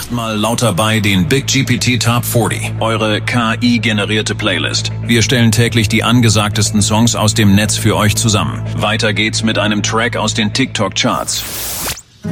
jetzt mal laut dabei den Big GPT Top 40, eure KI-generierte Playlist. Wir stellen täglich die angesagtesten Songs aus dem Netz für euch zusammen. Weiter geht's mit einem Track aus den TikTok-Charts.